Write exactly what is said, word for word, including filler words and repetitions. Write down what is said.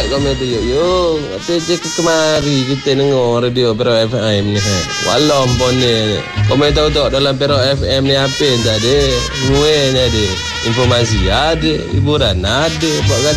komen tu yuk yuk. Kata cek kemari kita dengar radio Perak F M ni. Walau pun ni. Komen tahu tak dalam Perak F M ni apa yang tak ada. Semua ni ada. Informasi ada, hiburan ada. Buat kata